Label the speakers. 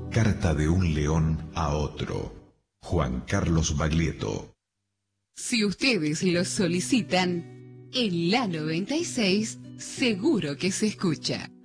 Speaker 1: Carta de un león a otro. Juan Carlos Baglietto.
Speaker 2: Si ustedes lo solicitan, en la 96 seguro que se escucha.